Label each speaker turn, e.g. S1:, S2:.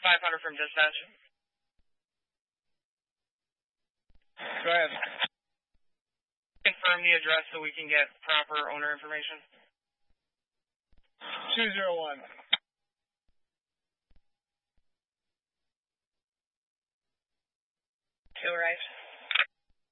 S1: 500 from dispatch.
S2: Go ahead.
S1: Confirm the address so we can get proper owner information.
S2: 201.
S1: Two right.